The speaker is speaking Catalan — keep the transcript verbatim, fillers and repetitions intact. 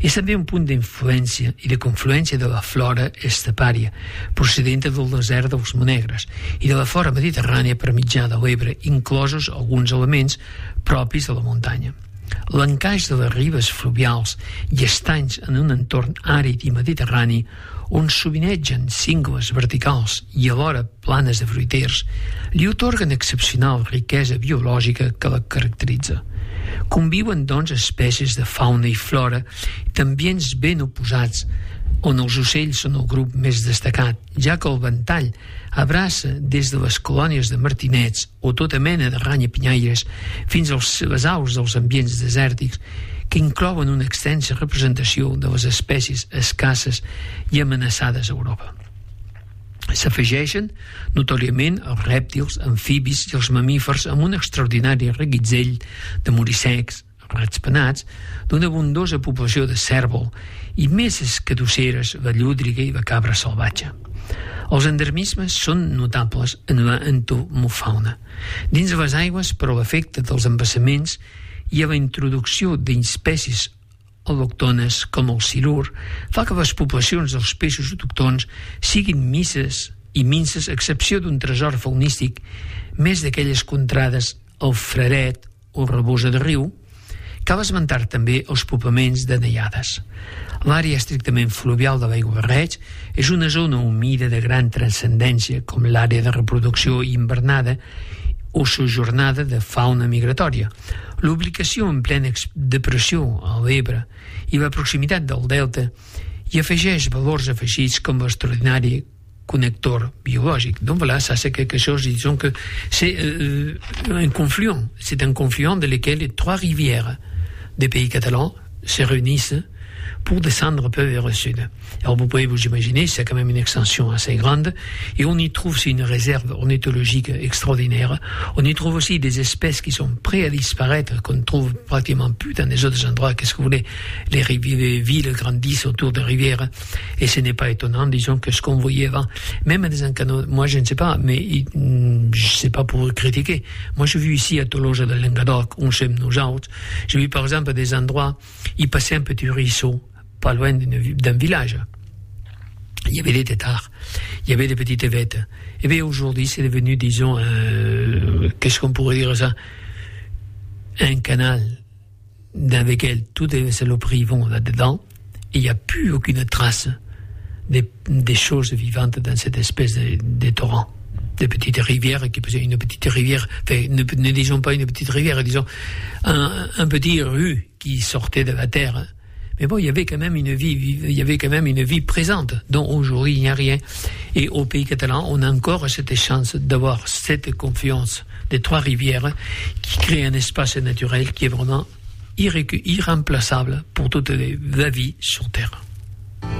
És també un punt d'influència i de confluència de la flora estepària, procedent del desert dels Monegres, i de la flora mediterrània per mitjà de l'Ebre, inclosos alguns elements propis de la muntanya. L'encaix de les ribes fluvials i estanys en un entorn àrid i mediterrani on sovinegen cingles verticals i alhora planes de fruiters li otorguen excepcional riquesa biològica que la caracteritza. Conviuen, doncs, espècies de fauna i flora d'ambients ben oposats, on els ocells són el grup més destacat, ja que el ventall abraça des de les colònies de martinets o tota mena de ranyapinyaires fins als les aus dels ambients desèrtics, que inclouen una extensa representació de les espècies escasses i amenaçades a Europa. S'afegeixen notòriament els rèptils, amfibis i els mamífers amb un extraordinari reguitzell de morissecs, ratspenats, d'una abundosa població de cèrvol i més escadusseres, la llúdriga i la cabra salvatge. Els endemismes són notables en la entomofauna. Dins de les aigües, per l'efecte dels embassaments i a la introducció d'espècies al·lòctones com el silur, fa que les poblacions dels peixos autòctons siguin misses i minces, a excepció d'un tresor faunístic, més d'aquelles contrades al freret o rabosa de riu. Cal esmentar també els poblaments de naiades. L'àrea estrictament fluvial de l'Aiguabarreig és una zona humida de gran transcendència, com l'àrea de reproducció invernada o sojornada de fauna migratòria. L'ubicació en plena depressió a l'Ebre i la proximitat del delta hi afegeix valors afegits com l'extraordinari connector biologique. Donc voilà, ça c'est quelque chose, disons que c'est euh, un confluent, c'est un confluent de lequel les trois rivières des pays catalans se réunissent pour descendre un peu vers le sud. Alors vous pouvez vous imaginer, c'est quand même une extension assez grande, et on y trouve aussi une réserve ornithologique extraordinaire. On y trouve aussi des espèces qui sont prêtes à disparaître, qu'on ne trouve pratiquement plus dans les autres endroits. Qu'est-ce que vous voulez, les, rivières, les villes grandissent autour de rivières, et ce n'est pas étonnant, disons, que ce qu'on voyait avant, même des encanaux, moi je ne sais pas, mais je ne sais pas pour critiquer. Moi j'ai vu ici à Tolosa de Languedoc, on sait nous autres, j'ai vu par exemple des endroits, il passait un petit ruisseau, pas loin d'un village. Il y avait des têtards, il y avait des petites évettes. Et bien aujourd'hui, c'est devenu, disons, euh, qu'est-ce qu'on pourrait dire ça, un canal dans lequel toutes les saloperies vont là-dedans, et il n'y a plus aucune trace des, des choses vivantes dans cette espèce de, de torrent. Des petites rivières qui faisaient une petite rivière, enfin, ne, ne disons pas une petite rivière, disons un, un petit rue qui sortait de la terre. Mais bon, il y avait quand même une vie, il y avait quand même une vie présente, dont aujourd'hui il n'y a rien. Et au pays catalan, on a encore cette chance d'avoir cette confluence des trois rivières qui crée un espace naturel qui est vraiment irré- irremplaçable pour toute la vie sur Terre.